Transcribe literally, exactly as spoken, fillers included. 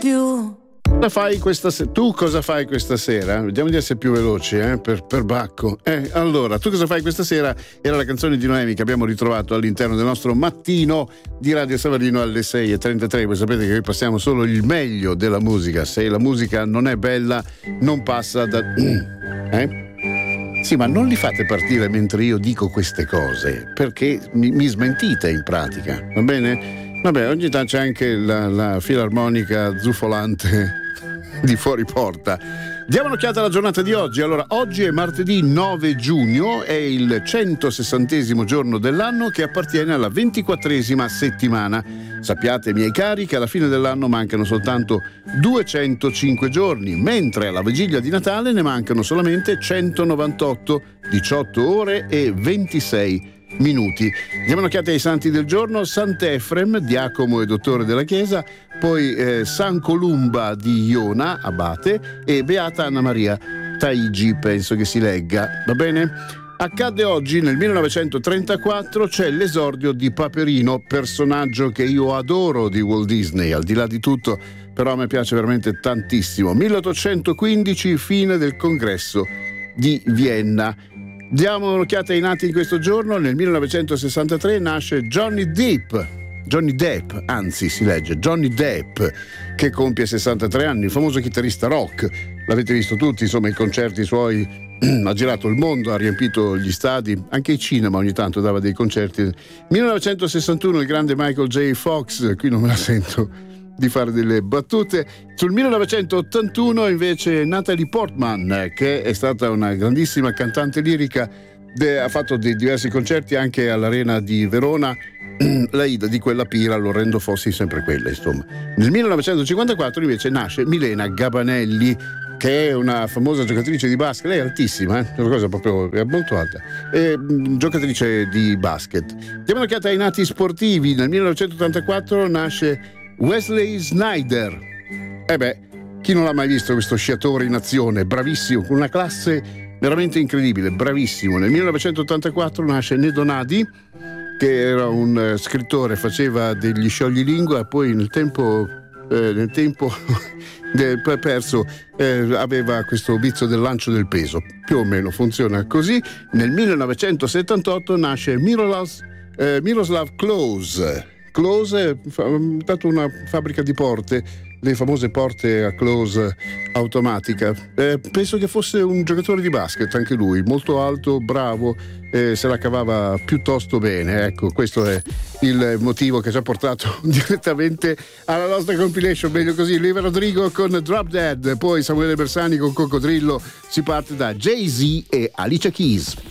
più. Cosa fai questa se- tu cosa fai questa sera? Vediamo di essere più veloci, eh? Per, per Bacco. Eh, allora, tu cosa fai questa sera? Era la canzone di Noemi che abbiamo ritrovato all'interno del nostro mattino di Radio Savarino alle sei e trentatré. Voi sapete che noi passiamo solo il meglio della musica. Se la musica non è bella, non passa da. Eh? Sì, ma non li fate partire mentre io dico queste cose, perché mi, mi smentite in pratica, va bene? Vabbè, ogni tanto c'è anche la, la filarmonica zufolante di fuori porta. Diamo un'occhiata alla giornata di oggi. Allora, oggi è martedì nove giugno, è il centosessantesimo giorno dell'anno che appartiene alla ventiquattresima settimana. Sappiate, miei cari, che alla fine dell'anno mancano soltanto duecentocinque giorni, mentre alla vigilia di Natale ne mancano solamente centonovantotto, diciotto ore e ventisei minuti. Diamo un'occhiata ai santi del giorno: Sant'Efrem, diacono e dottore della Chiesa, poi eh, San Columba di Iona, abate, e Beata Anna Maria Taigi, penso che si legga, va bene? Accadde oggi, nel millenovecentotrentaquattro, c'è l'esordio di Paperino, personaggio che io adoro di Walt Disney, al di là di tutto, però a me piace veramente tantissimo. milleottocentoquindici, fine del congresso di Vienna. Diamo un'occhiata ai nati in questo giorno. Nel millenovecentosessantatré nasce Johnny Depp, Johnny Depp, anzi si legge Johnny Depp, che compie sessantatré anni, il famoso chitarrista rock. L'avete visto tutti, insomma, i concerti suoi, ha girato il mondo, ha riempito gli stadi, anche i cinema ogni tanto dava dei concerti. millenovecentosessantuno il grande Michael J. Fox, qui non me la sento di fare delle battute. Sul millenovecentottantuno invece Natalie Portman, che è stata una grandissima cantante lirica, de- ha fatto dei diversi concerti anche all'Arena di Verona. L'Aida di quella pira, Lorendo fossi sempre quella, insomma. Nel millenovecentocinquantaquattro invece nasce Milena Gabanelli, che è una famosa giocatrice di basket. Lei è altissima, eh? Una cosa proprio, è molto alta, è giocatrice di basket. Diamo un'occhiata ai nati sportivi. Nel millenovecentottantaquattro nasce Wesley Snyder. E beh, chi non l'ha mai visto questo sciatore in azione, bravissimo, con una classe veramente incredibile, bravissimo. Nel millenovecentottantaquattro nasce Nedo Nadi, che era un uh, scrittore, faceva degli scioglilingua e poi nel tempo eh, nel tempo perso eh, aveva questo vizio del lancio del peso, più o meno funziona così. Nel millenovecentosettantotto nasce Miroslav, eh, Miroslav Klose. Klose è dato una fabbrica di porte, le famose porte a close automatica. Eh, penso che fosse un giocatore di basket anche lui, molto alto, bravo, eh, se la cavava piuttosto bene. Ecco, questo è il motivo che ci ha portato direttamente alla nostra compilation. Meglio così. Olivia Rodrigo con Drop Dead, poi Samuele Bersani con Coccodrillo. Si parte da Jay-Z e Alicia Keys.